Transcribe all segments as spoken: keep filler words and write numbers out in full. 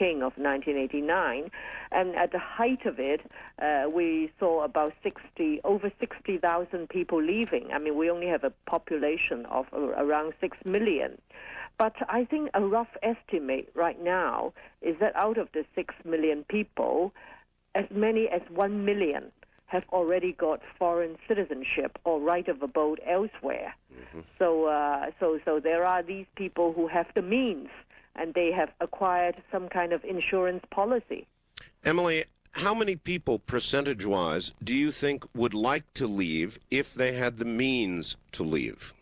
Peking of nineteen eighty-nine. And at the height of it, uh, we saw about sixty, over sixty thousand people leaving. I mean, we only have a population of around six million. But I think a rough estimate right now is that out of the six million people, as many as one million have already got foreign citizenship or right of abode elsewhere. Mm-hmm. So, uh, so, so there are these people who have the means, and they have acquired some kind of insurance policy. Emily, how many people, percentage-wise, do you think would like to leave if they had the means to leave?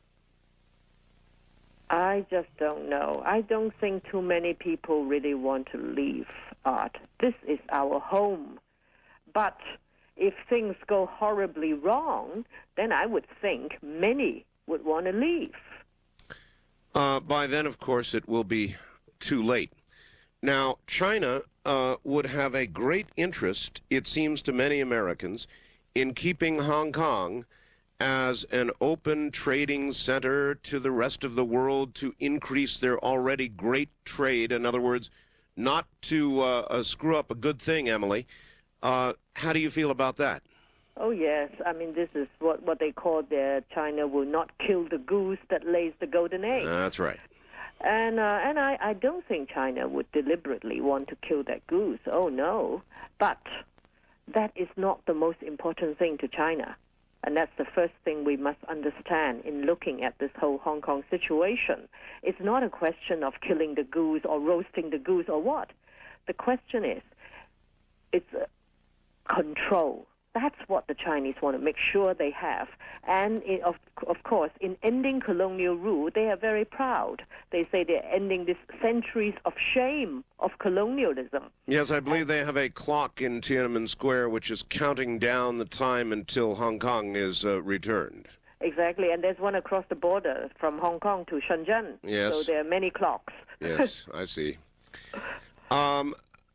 I just don't know. I don't think too many people really want to leave, Art. This is our home. But if things go horribly wrong, then I would think many would want to leave. Uh, by then, of course, it will be too late. Now, China uh, would have a great interest, it seems to many Americans, in keeping Hong Kong as an open trading center to the rest of the world to increase their already great trade. In other words, not to uh, uh, screw up a good thing, Emily. Uh, how do you feel about that? Oh, yes. I mean, this is what, what they call their China will not kill the goose that lays the golden egg. Uh, that's right. And uh, and I, I don't think China would deliberately want to kill that goose. Oh, no. But that is not the most important thing to China. And that's the first thing we must understand in looking at this whole Hong Kong situation. It's not a question of killing the goose or roasting the goose or what. The question is, it's uh, control. That's what the Chinese want to make sure they have. And, in, of, of course, in ending colonial rule, they are very proud. They say they're ending this centuries of shame of colonialism. Yes, I believe they have a clock in Tiananmen Square which is counting down the time until Hong Kong is uh, returned. Exactly, and there's one across the border from Hong Kong to Shenzhen. Yes. So there are many clocks. Yes, I see. Um,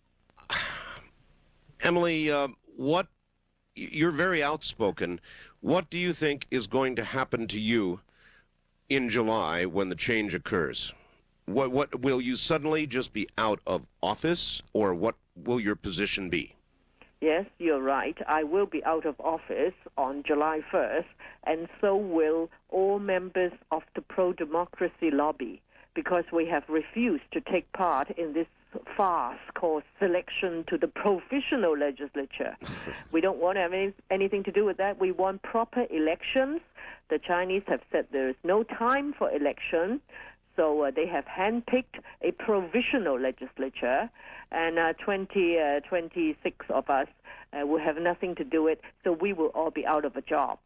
Emily, uh, what... You're very outspoken. What do you think is going to happen to you in July when the change occurs? What, what will you suddenly just be out of office, or what will your position be? Yes, you're right. I will be out of office on July first, and so will all members of the pro-democracy lobby, because we have refused to take part in this farce called selection to the provisional legislature. We don't want to have any, anything to do with that. We want proper elections. The Chinese have said there is no time for election, so uh, they have handpicked a provisional legislature, and uh, twenty, uh, twenty-six of us uh, will have nothing to do with it, so we will all be out of a job.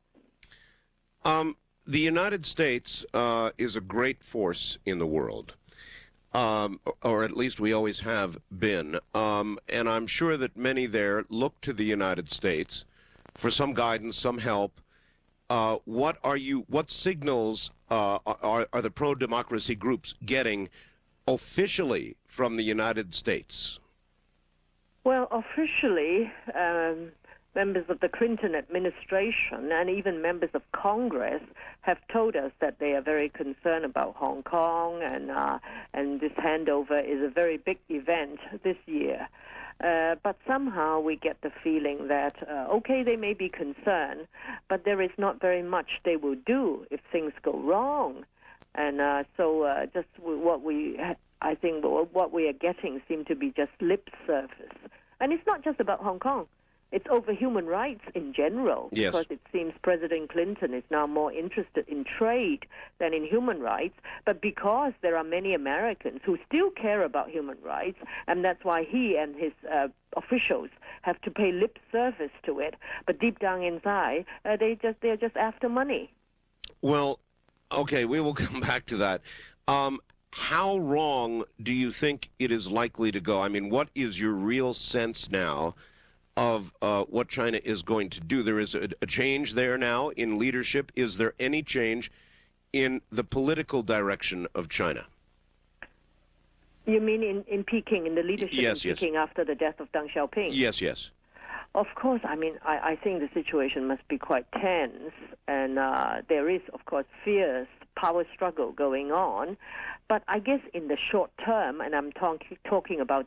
Um, the United States uh, is a great force in the world. Um, or at least we always have been. Um, and I'm sure that many there look to the United States for some guidance, some help. Uh, what are you? What signals uh, are, are the pro-democracy groups getting officially from the United States? Well, officially, um, members of the Clinton administration and even members of Congress have told us that they are very concerned about Hong Kong, and uh, and this handover is a very big event this year. Uh, but somehow we get the feeling that, uh, okay, they may be concerned, but there is not very much they will do if things go wrong. And uh, so uh, just what we, I think what we are getting seem to be just lip service. And it's not just about Hong Kong. It's over human rights in general, yes. Because it seems President Clinton is now more interested in trade than in human rights, but because there are many Americans who still care about human rights, and that's why he and his uh, officials have to pay lip service to it, but deep down inside, uh, they just, they're just after money. Well, okay, we will come back to that. Um, how wrong do you think it is likely to go? I mean, what is your real sense now of uh, what China is going to do? There is a, a change there now in leadership. Is there any change in the political direction of China? You mean in, in Peking, in the leadership yes, in yes. Peking after the death of Deng Xiaoping? Yes, yes. Of course, I mean, I, I think the situation must be quite tense, and uh, there is, of course, fierce power struggle going on. But I guess in the short term, and I'm talk- talking about